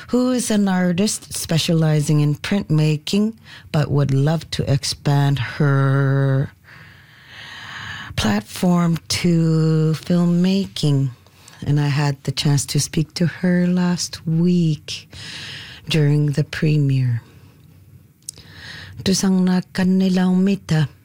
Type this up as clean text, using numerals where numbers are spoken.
who is an artist specializing in printmaking but would love to expand her platform to filmmaking. And I had the chance to speak to her last week during the premiere. Tusang na kanilang mita.